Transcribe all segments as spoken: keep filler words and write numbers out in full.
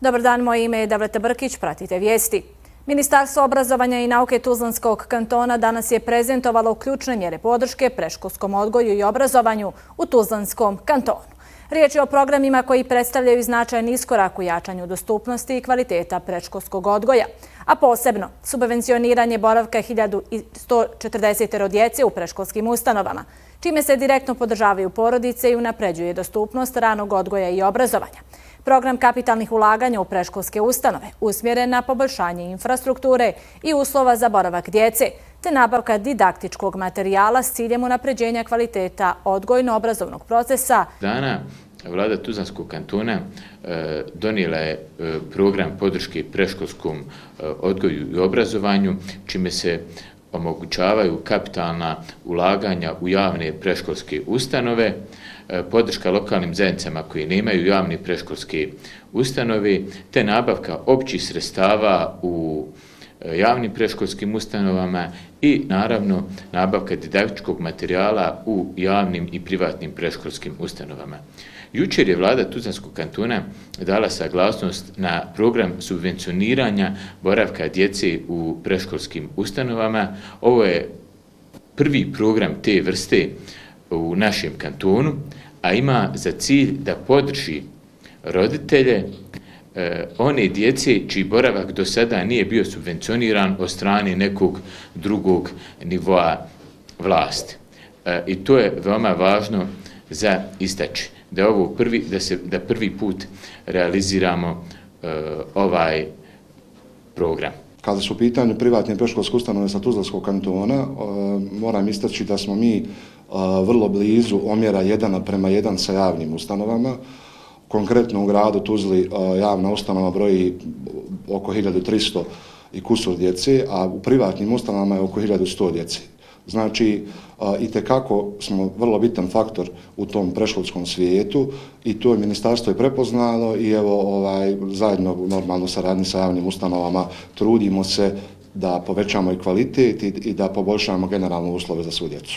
Dobar dan, moje ime je Davleta Brkić, pratite vijesti. Ministarstvo obrazovanja i nauke Tuzlanskog kantona danas je prezentovalo ključne mjere podrške predškolskom odgoju i obrazovanju u Tuzlanskom kantonu. Riječ je o programima koji predstavljaju značajan iskorak u jačanju dostupnosti i kvaliteta predškolskog odgoja, a posebno subvencioniranje boravka hiljadu sto četrdeset djece u predškolskim ustanovama, čime se direktno podržavaju porodice i unapređuje dostupnost ranog odgoja i obrazovanja. Program kapitalnih ulaganja u predškolske ustanove usmjeren na poboljšanje infrastrukture i uslova za boravak djece, te nabavka didaktičkog materijala s ciljem unapređenja kvaliteta odgojno-obrazovnog procesa. Dana Vlada Tuzlanskog kantona donijela je program podrške predškolskom odgoju i obrazovanju, čime se omogućavaju kapitalna ulaganja u javne predškolske ustanove, podrška lokalnim zajednicama koje nemaju javne predškolske ustanove, te nabavka općih sredstava u javnim predškolskim ustanovama i naravno nabavka didaktičkog materijala u javnim i privatnim predškolskim ustanovama. Jučer je Vlada Tuzlanskog kantona dala saglasnost na program subvencioniranja boravka djece u predškolskim ustanovama. Ovo je prvi program te vrste u našem kantonu, a ima za cilj da podrži roditelje eh, one djece čiji boravak do sada nije bio subvencioniran od strane nekog drugog nivoa vlasti. Eh, I to je veoma važno za istaći, da ovo prvi, da se da prvi put realiziramo eh, ovaj program. Kada su u pitanju privatne predškolske ustanove sa Tuzlanskog kantona, moram istaći da smo mi vrlo blizu omjera jedan prema jedan sa javnim ustanovama. Konkretno u gradu Tuzli javna ustanova broji oko hiljadu tristo i kusur djece, a u privatnim ustanovama je oko hiljadu sto djece. Znači, itekako smo vrlo bitan faktor u tom predškolskom svijetu i to je ministarstvo je prepoznalo i evo ovaj, zajedno normalno saradnji sa javnim ustanovama trudimo se da povećamo i kvalitet i, i da poboljšamo generalno uslove za svu djecu.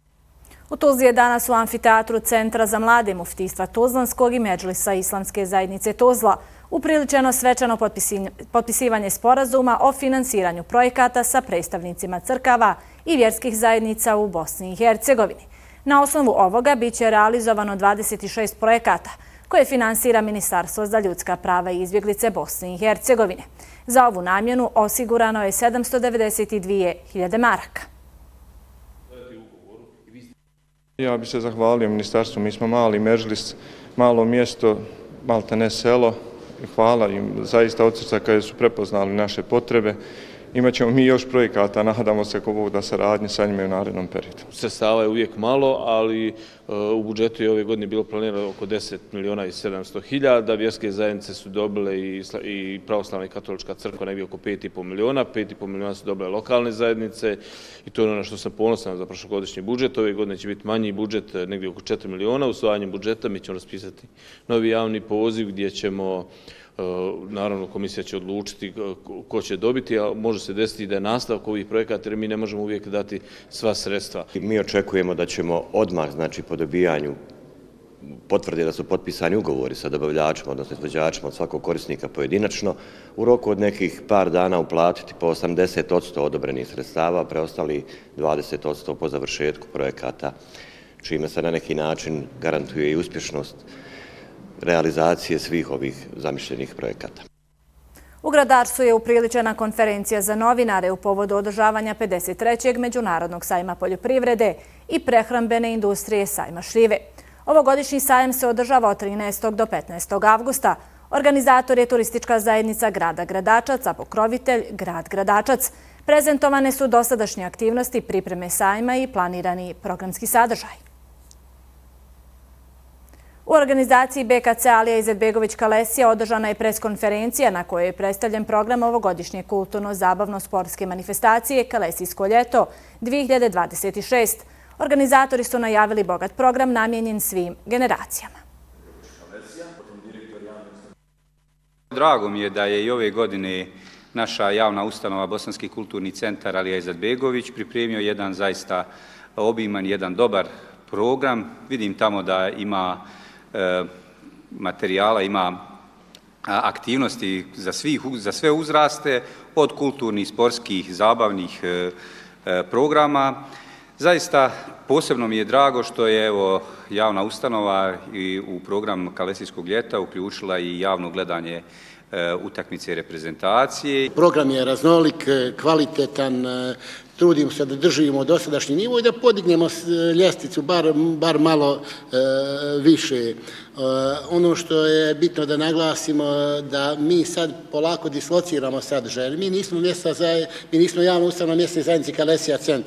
U Tuzli je danas u amfiteatru Centra za mlade muftijstva Tuzlanskog i Medžlisa Islamske zajednice Tuzla upriličeno svečano potpisivanje sporazuma o finansiranju projekata sa predstavnicima crkava i vjerskih zajednica u Bosni i Hercegovini. Na osnovu ovoga biće realizovano dvadeset šest projekata koje finansira Ministarstvo za ljudska prava i izbjeglice Bosne i Hercegovine. Za ovu namjenu osigurano je sedamsto devedeset dvije hiljade maraka. Ja bih se zahvalio ministarstvu, mi smo mali Medžlis, malo mjesto, malta ne selo. Hvala im zaista od srca kada su prepoznali naše potrebe. Imaćemo mi još projekata, nadamo se ko Bog da saradnje sa njima u narednom periodu. Sredstava je uvijek malo, ali u budžetu je ove godine bilo planirano oko deset miliona i sedamsto hiljada. Vjerske zajednice su dobile i pravoslavna i katolička crkva negdje oko pet i po miliona. pet i po miliona su dobile lokalne zajednice i to je ono što sam ponosan za prošlogodišnji budžet. Ove godine će biti manji budžet, negdje oko četiri miliona. Usvajanjem budžeta mi ćemo raspisati novi javni poziv gdje ćemo, naravno komisija će odlučiti ko će dobiti, a može se desiti da je nastavak ovih projekata jer mi ne možemo uvijek dati sva sredstva. Mi očekujemo da ćemo odmah, znači po dobijanju potvrde da su potpisani ugovori sa dobavljačima, odnosno izvođačima od svakog korisnika pojedinačno, u roku od nekih par dana uplatiti po osamdeset posto odobrenih sredstava, preostali dvadeset posto po završetku projekata, čime se na neki način garantuje i uspješnost realizacije svih ovih zamišljenih projekata. U Gradarcu je upriličena konferencija za novinare u povodu održavanja pedeset trećeg Međunarodnog sajma poljoprivrede i prehrambene industrije sajma šljive. Ovogodišnji sajam se održava od trinaestog do petnaestog avgusta. Organizator je turistička zajednica grada Gradačac, a pokrovitelj grad Gradačac. Prezentovane su dosadašnje aktivnosti, pripreme sajma i planirani programski sadržaj. U organizaciji B K C Alija Izetbegović Kalesija održana je preskonferencija na kojoj je predstavljen program ovogodišnje kulturno-zabavno-sportske manifestacije Kalesijsko ljeto dvije hiljade dvadeset šest. Organizatori su najavili bogat program namijenjen svim generacijama. Drago mi je da je i ove godine naša javna ustanova Bosanski kulturni centar Alija Izetbegović pripremio jedan zaista obiman, jedan dobar program. Vidim tamo da ima materijala, ima aktivnosti za, svih, za sve uzraste, od kulturnih, sportskih, zabavnih programa. Zaista posebno mi je drago što je evo, javna ustanova i u program Kalesijskog ljeta uključila i javno gledanje utakmice i reprezentacije. Program je raznolik, kvalitetan, trudimo se da držimo dosadašnji nivo i da podignemo ljestvicu bar, bar malo e, više. E, ono što je bitno da naglasimo da mi sad polako dislociramo sadržaj. Mi nismo, mjesta za, mi nismo javna ustanova mjesne zajednice Kalesija centar.